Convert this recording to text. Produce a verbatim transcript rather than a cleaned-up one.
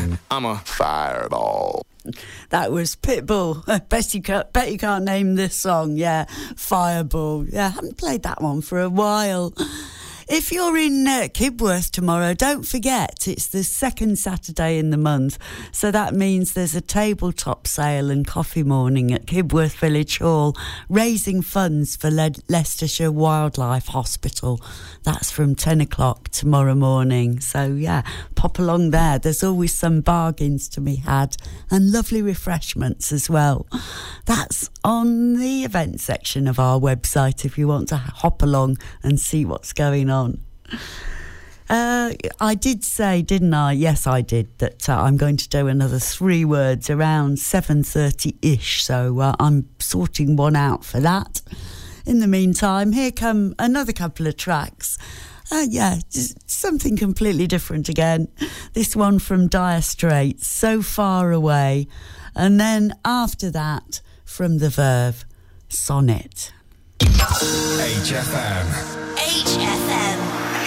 I'm a fireball. That was Pitbull. Bet you can't, bet you can't name this song. Yeah, Fireball. Yeah, I haven't played that one for a while. If you're in uh, Kibworth tomorrow, don't forget it's the second Saturday in the month, so that means there's a tabletop sale and coffee morning at Kibworth Village Hall, raising funds for Le- Leicestershire Wildlife Hospital. That's from ten o'clock tomorrow morning. So yeah, pop along there. There's always some bargains to be had and lovely refreshments as well. That's on the event section of our website if you want to hop along and see what's going on. Uh, I did say, didn't I? Yes, I did, that uh, I'm going to do another three words around seven thirty-ish, so uh, I'm sorting one out for that. In the meantime, here come another couple of tracks. Uh, yeah, just something completely different again. This one from Dire Straits, So Far Away. And then after that, from The Verve, Sonnet. H F M. H F M.